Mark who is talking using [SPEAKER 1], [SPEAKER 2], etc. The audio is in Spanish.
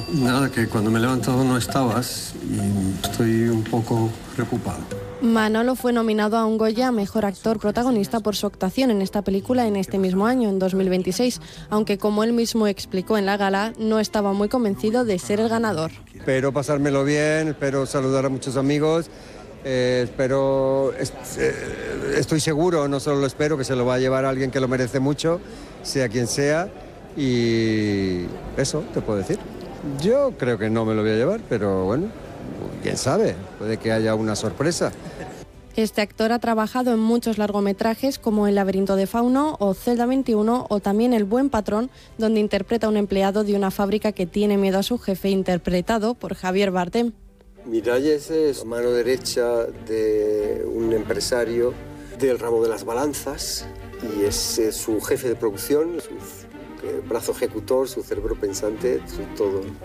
[SPEAKER 1] Nada, que cuando me he levantado no estabas y estoy un poco preocupado.
[SPEAKER 2] Manolo fue nominado a un Goya a Mejor Actor Protagonista por su actuación en esta película en este mismo año, en 2026, aunque como él mismo explicó en la gala, no estaba muy convencido de ser el ganador.
[SPEAKER 3] Espero pasármelo bien, espero saludar a muchos amigos, estoy seguro, no solo lo espero, que se lo va a llevar a alguien que lo merece mucho, sea quien sea, y eso te puedo decir. Yo creo que no me lo voy a llevar, pero bueno, quién sabe, puede que haya una sorpresa.
[SPEAKER 2] Este actor ha trabajado en muchos largometrajes como El laberinto de Fauno o Celda 21 o también El buen patrón, donde interpreta a un empleado de una fábrica que tiene miedo a su jefe, interpretado por Javier Bardem.
[SPEAKER 4] Miralles es mano derecha de un empresario del ramo de las balanzas y es su jefe de producción, su brazo ejecutor, su cerebro pensante, su todo.